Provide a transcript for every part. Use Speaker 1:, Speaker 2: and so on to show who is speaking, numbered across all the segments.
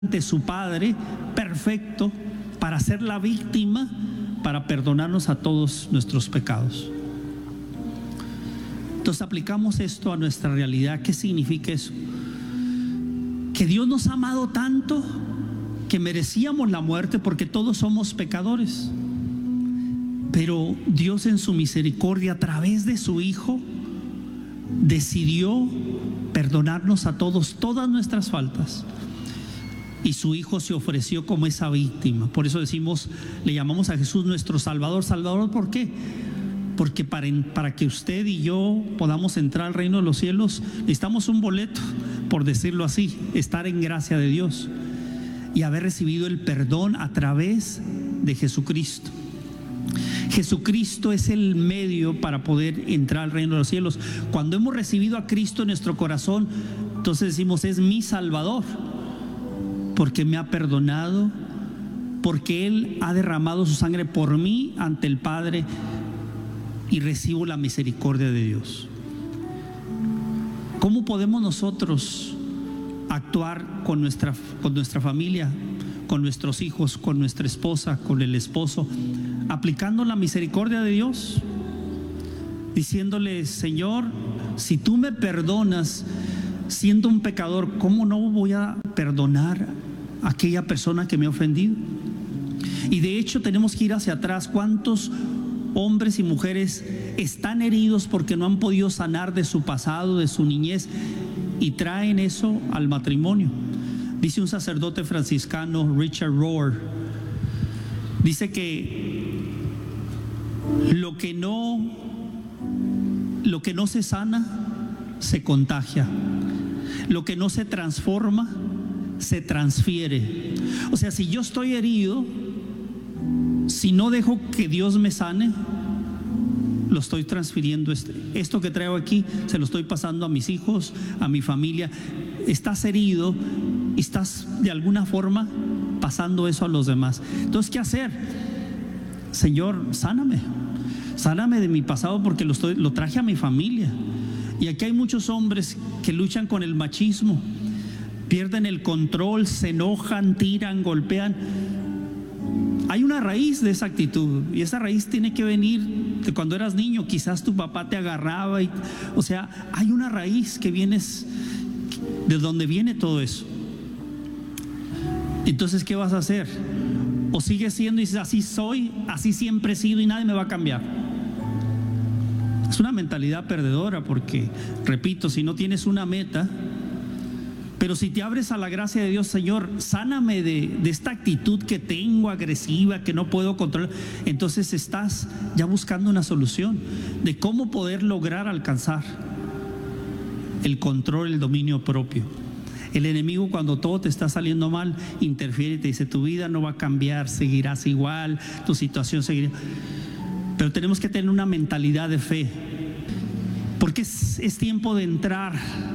Speaker 1: ante su Padre perfecto para ser la víctima, para perdonarnos a todos nuestros pecados. Entonces aplicamos esto a nuestra realidad. ¿Qué significa eso? Que Dios nos ha amado tanto que merecíamos la muerte porque todos somos pecadores. Pero Dios en su misericordia, a través de su Hijo, decidió perdonarnos a todos todas nuestras faltas. Y su Hijo se ofreció como esa víctima. Por eso decimos, le llamamos a Jesús nuestro Salvador. ¿Salvador por qué? Porque para que usted y yo podamos entrar al reino de los cielos, necesitamos un boleto, por decirlo así, estar en gracia de Dios y haber recibido el perdón a través de Jesucristo. Jesucristo es el medio para poder entrar al reino de los cielos. Cuando hemos recibido a Cristo en nuestro corazón, entonces decimos, es mi Salvador, porque me ha perdonado, porque Él ha derramado su sangre por mí ante el Padre, y recibo la misericordia de Dios. ¿Cómo podemos nosotros actuar con nuestra familia, con nuestros hijos, con nuestra esposa, con el esposo? Aplicando la misericordia de Dios, diciéndole: Señor, si tú me perdonas siendo un pecador, ¿cómo no voy a perdonar a aquella persona que me ha ofendido? Y de hecho tenemos que ir hacia atrás. ¿Cuántos hombres y mujeres están heridos porque no han podido sanar de su pasado, de su niñez, y traen eso al matrimonio? Dice un sacerdote franciscano, Richard Rohr, dice que lo que no se sana se contagia, lo que no se transforma se transfiere. O sea, si yo estoy herido, si no dejo que Dios me sane, lo estoy transfiriendo. Esto que traigo aquí se lo estoy pasando a mis hijos, a mi familia. Estás herido y estás de alguna forma pasando eso a los demás. Entonces, ¿qué hacer? Señor, sáname de mi pasado, porque lo traje a mi familia. Y aquí hay muchos hombres que luchan con el machismo, pierden el control, se enojan, tiran, golpean. Hay una raíz de esa actitud, y esa raíz tiene que venir de cuando eras niño. Quizás tu papá te agarraba, o sea, hay una raíz que vienes de donde viene todo eso. Entonces, ¿qué vas a hacer? O sigues siendo y dices, así soy, así siempre he sido y nadie me va a cambiar. Es una mentalidad perdedora, porque, repito, si no tienes una meta, pero si te abres a la gracia de Dios: Señor, sáname de esta actitud que tengo agresiva, que no puedo controlar. Entonces estás ya buscando una solución de cómo poder lograr alcanzar el control, el dominio propio. El enemigo, cuando todo te está saliendo mal, interfiere y te dice: tu vida no va a cambiar, seguirás igual, tu situación seguirá. Pero tenemos que tener una mentalidad de fe, porque es tiempo de entrar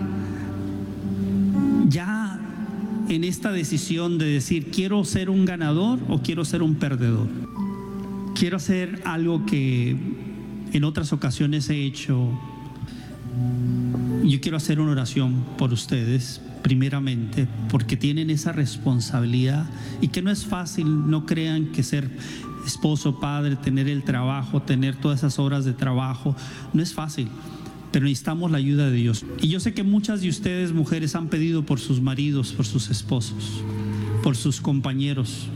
Speaker 1: ya en esta decisión de decir: quiero ser un ganador o quiero ser un perdedor. Quiero hacer algo que en otras ocasiones he hecho. Yo quiero hacer una oración por ustedes, primeramente, porque tienen esa responsabilidad, y que no es fácil. No crean que ser esposo, padre, tener el trabajo, tener todas esas horas de trabajo, no es fácil. Pero necesitamos la ayuda de Dios. Y yo sé que muchas de ustedes, mujeres, han pedido por sus maridos, por sus esposos, por sus compañeros.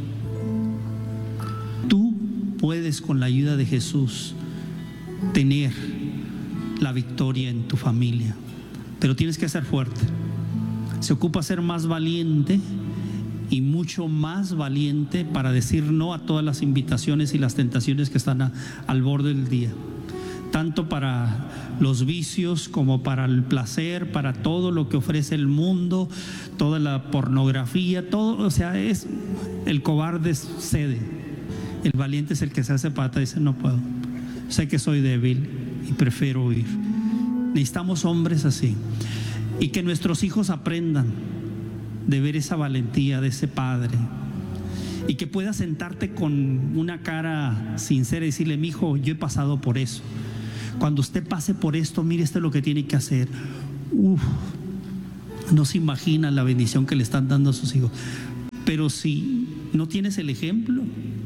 Speaker 1: Tú puedes, con la ayuda de Jesús, tener la victoria en tu familia, pero tienes que ser fuerte. Se ocupa ser más valiente, y mucho más valiente, para decir no a todas las invitaciones y las tentaciones que están al borde del día, tanto para los vicios como para el placer, para todo lo que ofrece el mundo, toda la pornografía, todo. O sea, el cobarde cede, el valiente es el que se hace pata y dice: no puedo, sé que soy débil y prefiero huir. Necesitamos hombres así, y que nuestros hijos aprendan de ver esa valentía de ese padre, y que puedas sentarte con una cara sincera y decirle: mi hijo, yo he pasado por eso. Cuando usted pase por esto, mire, esto es lo que tiene que hacer. No se imagina la bendición que le están dando a sus hijos. Pero si no tienes el ejemplo,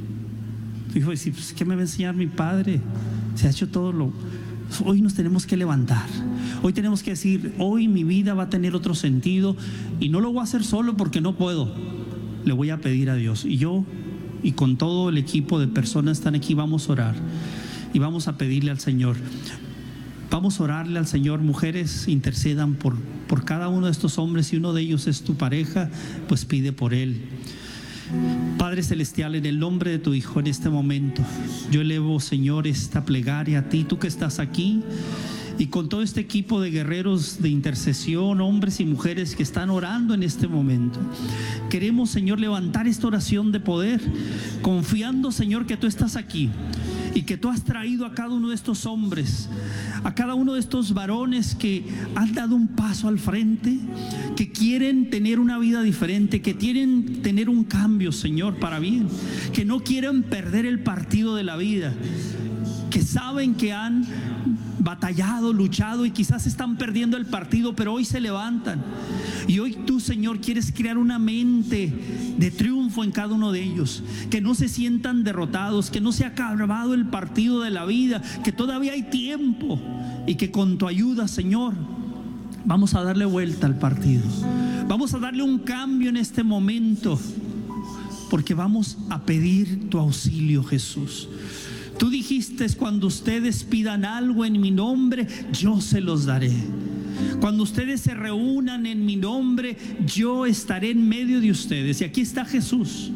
Speaker 1: tu hijo va a decir, pues, ¿qué me va a enseñar mi padre? Se ha hecho todo lo... Hoy nos tenemos que levantar. Hoy tenemos que decir, hoy mi vida va a tener otro sentido, y no lo voy a hacer solo porque no puedo. Le voy a pedir a Dios. Y yo, y con todo el equipo de personas que están aquí, vamos a orar y vamos a pedirle al Señor. Vamos a orarle al Señor. Mujeres, intercedan por cada uno de estos hombres. Si uno de ellos es tu pareja, pues pide por él. Padre Celestial, en el nombre de tu Hijo, en este momento yo elevo, Señor, esta plegaria a ti, tú que estás aquí, y con todo este equipo de guerreros de intercesión, hombres y mujeres que están orando en este momento. Queremos, Señor, levantar esta oración de poder, confiando, Señor, que tú estás aquí y que tú has traído a cada uno de estos hombres, a cada uno de estos varones que han dado un paso al frente, que quieren tener una vida diferente, que quieren tener un cambio, Señor, para bien, que no quieren perder el partido de la vida, que saben que han batallado, luchado y quizás están perdiendo el partido, pero hoy se levantan. Y hoy tú, Señor, quieres crear una mente de triunfo en cada uno de ellos, que no se sientan derrotados, que no se ha acabado el partido de la vida, que todavía hay tiempo, y que con tu ayuda, Señor, vamos a darle vuelta al partido. Vamos a darle un cambio en este momento, porque vamos a pedir tu auxilio, Jesús. Tú dijiste, cuando ustedes pidan algo en mi nombre, yo se los daré. Cuando ustedes se reúnan en mi nombre, yo estaré en medio de ustedes. Y aquí está Jesús.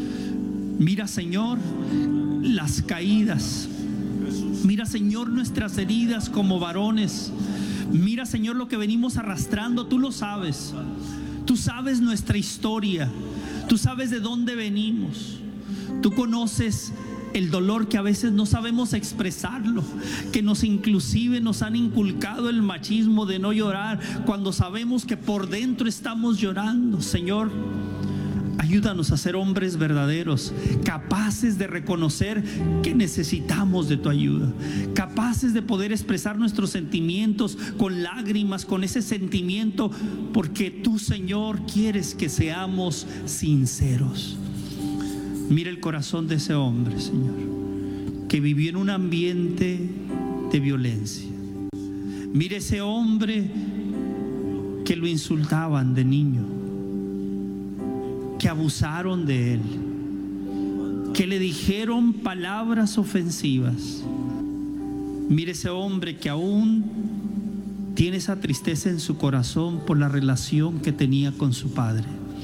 Speaker 1: Mira, Señor, las caídas. Mira, Señor, nuestras heridas como varones. Mira, Señor, lo que venimos arrastrando. Tú lo sabes. Tú sabes nuestra historia. Tú sabes de dónde venimos. Tú conoces el dolor que a veces no sabemos expresarlo, que inclusive nos han inculcado el machismo de no llorar cuando sabemos que por dentro estamos llorando. Señor, ayúdanos a ser hombres verdaderos, capaces de reconocer que necesitamos de tu ayuda, capaces de poder expresar nuestros sentimientos con lágrimas, con ese sentimiento, porque tú, Señor, quieres que seamos sinceros. Mira el corazón de ese hombre, Señor, que vivió en un ambiente de violencia. Mira ese hombre que lo insultaban de niño, que abusaron de él, que le dijeron palabras ofensivas. Mira ese hombre que aún tiene esa tristeza en su corazón por la relación que tenía con su padre.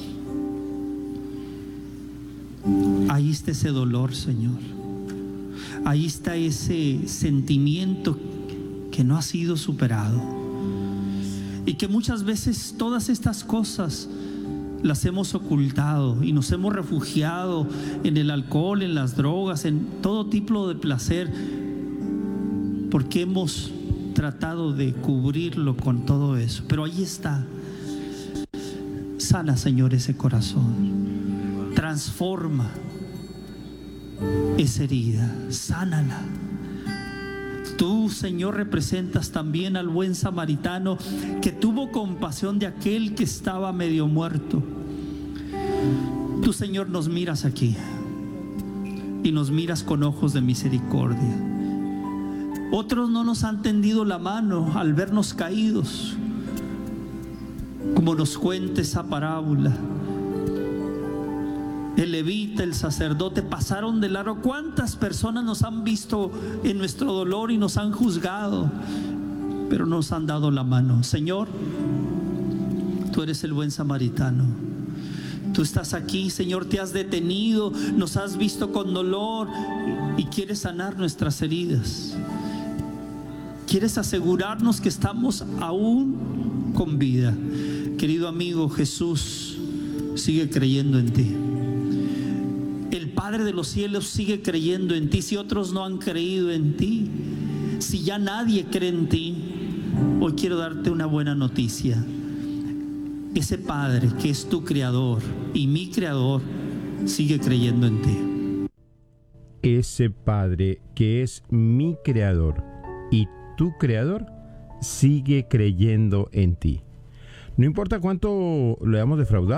Speaker 1: Ahí está ese dolor, Señor. Ahí está ese sentimiento que no ha sido superado. Y que muchas veces todas estas cosas las hemos ocultado y nos hemos refugiado en el alcohol, en las drogas, en todo tipo de placer, porque hemos tratado de cubrirlo con todo eso. Pero ahí está. Sana, Señor, ese corazón. Transforma esa herida, sánala. Tú, Señor, representas también al buen samaritano que tuvo compasión de aquel que estaba medio muerto. Tú, Señor, nos miras aquí y nos miras con ojos de misericordia. Otros no nos han tendido la mano al vernos caídos, como nos cuenta esa parábola. El levita, el sacerdote pasaron de largo. ¿Cuántas personas nos han visto en nuestro dolor y nos han juzgado, pero nos han dado la mano? Señor, tú eres el buen samaritano. Tú estás aquí, Señor, te has detenido, nos has visto con dolor y quieres sanar nuestras heridas. Quieres asegurarnos que estamos aún con vida. Querido amigo, Jesús sigue creyendo en ti. Padre de los cielos sigue creyendo en ti. Si otros no han creído en ti, si ya nadie cree en ti, hoy quiero darte una buena noticia. Ese Padre que es tu creador y mi creador sigue creyendo en ti.
Speaker 2: Ese Padre que es mi creador y tu creador sigue creyendo en ti. No importa cuánto lo hayamos defraudado,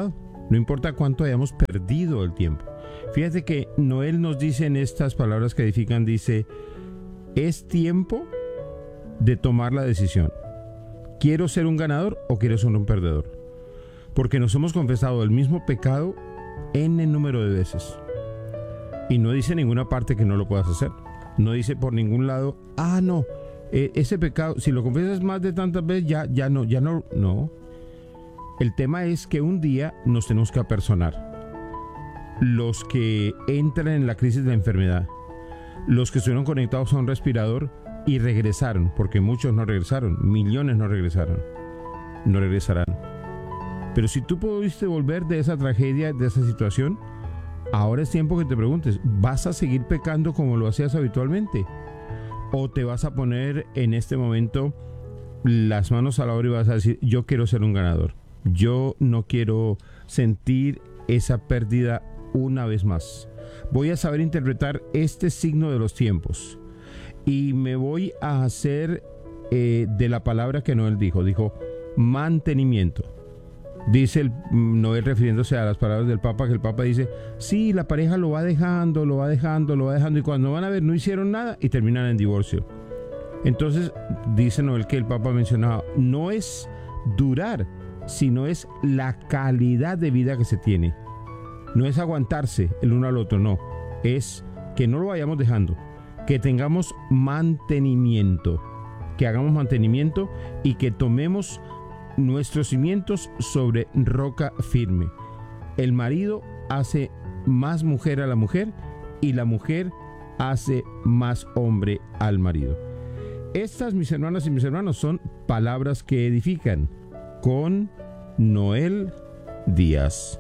Speaker 2: No importa cuánto hayamos perdido el tiempo. Fíjate que Noel nos dice en estas palabras que edifican, dice, es tiempo de tomar la decisión. ¿Quiero ser un ganador o quiero ser un perdedor? Porque nos hemos confesado el mismo pecado n número de veces. Y no dice en ninguna parte que no lo puedas hacer. No dice por ningún lado, no, ese pecado, si lo confiesas más de tantas veces, ya no. El tema es que un día nos tenemos que apersonar. Los que entran en la crisis de la enfermedad, los que estuvieron conectados a un respirador y regresaron, porque muchos no regresaron, millones no regresaron, no regresarán. Pero si tú pudiste volver de esa tragedia, de esa situación, ahora es tiempo que te preguntes, ¿vas a seguir pecando como lo hacías habitualmente? ¿O te vas a poner en este momento las manos a la obra y vas a decir, yo quiero ser un ganador? Yo no quiero sentir esa pérdida una vez más. Voy a saber interpretar este signo de los tiempos y me voy a hacer de la palabra que Noel dijo mantenimiento. Dice Noel refiriéndose a las palabras del Papa, que el Papa dice, sí, la pareja lo va dejando y cuando van a ver no hicieron nada y terminan en divorcio. Entonces dice Noel que el Papa mencionaba, no es durar, sino es la calidad de vida que se tiene. No es aguantarse el uno al otro, no. Es que no lo vayamos dejando, que tengamos mantenimiento, que hagamos mantenimiento y que tomemos nuestros cimientos sobre roca firme. El marido hace más mujer a la mujer y la mujer hace más hombre al marido. Estas, mis hermanas y mis hermanos, son palabras que edifican con Noel Díaz.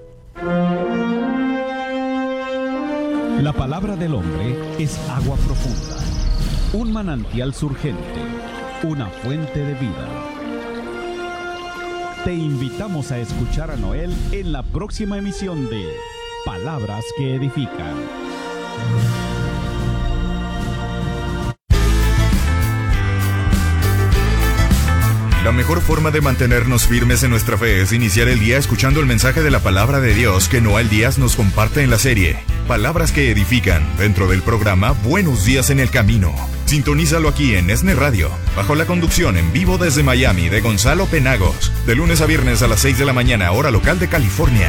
Speaker 3: La palabra del hombre es agua profunda, un manantial surgente, una fuente de vida. Te invitamos a escuchar a Noel en la próxima emisión de Palabras que Edifican.
Speaker 4: La mejor forma de mantenernos firmes en nuestra fe es iniciar el día escuchando el mensaje de la palabra de Dios que Noel Díaz nos comparte en la serie Palabras que Edifican, dentro del programa Buenos Días en el Camino. Sintonízalo aquí en ESNE Radio, bajo la conducción en vivo desde Miami de Gonzalo Penagos, de lunes a viernes a las 6 de la mañana, hora local de California.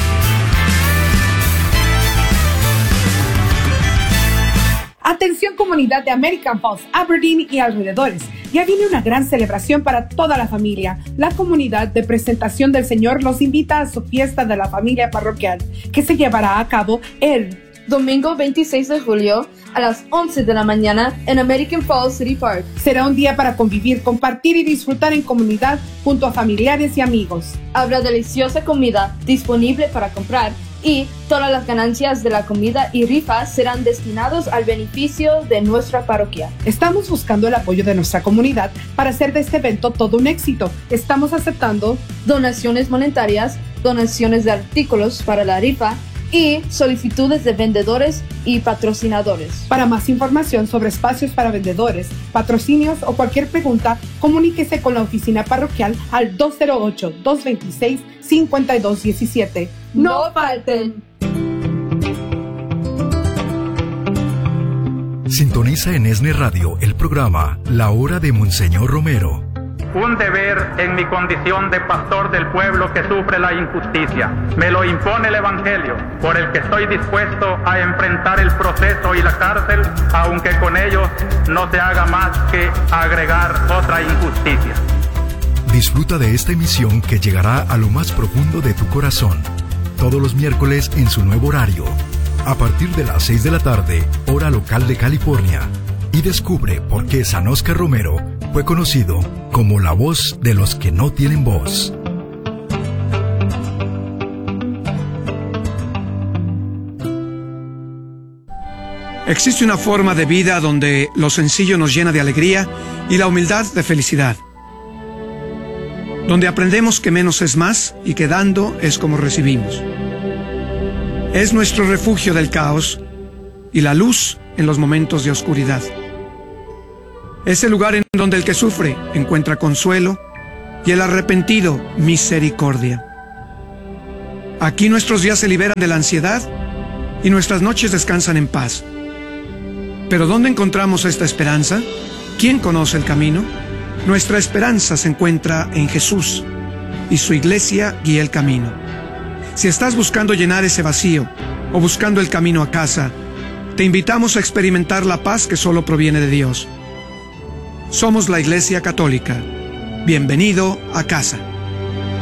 Speaker 5: Atención comunidad de American Falls, Aberdeen y alrededores. Ya viene una gran celebración para toda la familia. La comunidad de Presentación del Señor los invita a su fiesta de la familia parroquial, que se llevará a cabo el
Speaker 6: domingo 26 de julio a las 11 de la mañana en American Falls City Park.
Speaker 5: Será un día para convivir, compartir y disfrutar en comunidad junto a familiares y amigos.
Speaker 6: Habrá deliciosa comida disponible para comprar y todas las ganancias de la comida y rifas serán destinados al beneficio de nuestra parroquia.
Speaker 5: Estamos buscando el apoyo de nuestra comunidad para hacer de este evento todo un éxito. Estamos aceptando
Speaker 6: donaciones monetarias, donaciones de artículos para la rifa y solicitudes de vendedores y patrocinadores.
Speaker 5: Para más información sobre espacios para vendedores, patrocinios o cualquier pregunta, comuníquese con la oficina parroquial al 208-226-5217.
Speaker 6: ¡No falten!
Speaker 7: Sintoniza en ESNE Radio el programa La Hora de Monseñor Romero.
Speaker 8: Un deber en mi condición de pastor del pueblo que sufre la injusticia. Me lo impone el Evangelio, por el que estoy dispuesto a enfrentar el proceso y la cárcel, aunque con ellos no se haga más que agregar otra injusticia.
Speaker 7: Disfruta de esta emisión que llegará a lo más profundo de tu corazón. Todos los miércoles en su nuevo horario, a partir de las 6 de la tarde, hora local de California. Y descubre por qué San Óscar Romero fue conocido como la voz de los que no tienen voz.
Speaker 9: Existe una forma de vida donde lo sencillo nos llena de alegría y la humildad de felicidad. Donde aprendemos que menos es más y que dando es como recibimos. Es nuestro refugio del caos y la luz en los momentos de oscuridad. Es el lugar en donde el que sufre encuentra consuelo y el arrepentido misericordia. Aquí nuestros días se liberan de la ansiedad y nuestras noches descansan en paz. Pero ¿dónde encontramos esta esperanza? ¿Quién conoce el camino? Nuestra esperanza se encuentra en Jesús y su iglesia guía el camino. Si estás buscando llenar ese vacío o buscando el camino a casa, te invitamos a experimentar la paz que solo proviene de Dios. Somos la Iglesia Católica. Bienvenido a casa.